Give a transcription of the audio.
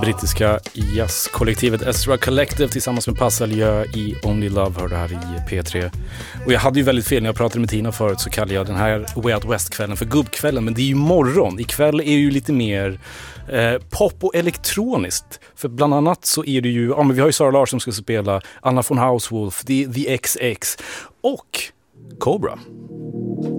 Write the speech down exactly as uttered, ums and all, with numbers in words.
brittiska jazzkollektivet Ezra Collective tillsammans med Passaljö i Only Love hör det här i P tre. Och jag hade ju väldigt fel när jag pratade med Tina förut, så kallade jag den här Way Out West-kvällen för gubbkvällen, men det är ju morgon. Ikväll är ju lite mer eh, pop och elektroniskt. För bland annat så är det ju, ja men vi har ju Sara Larsson som ska spela, Anna von Hauswolf, The, The X X och Cobra.